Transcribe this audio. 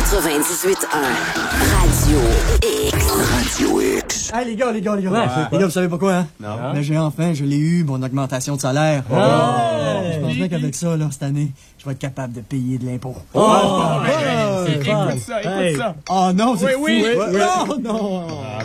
Radio X. Radio X. Hey, les gars. Ouais, Les gars, vous savez pourquoi, hein? Non. Ben, je l'ai eu, mon augmentation de salaire. Je pense bien qu'avec ça, là, cette année, je vais être capable de payer de l'impôt. C'est Écoute ça. Oh non, c'est Oui. fou. Non.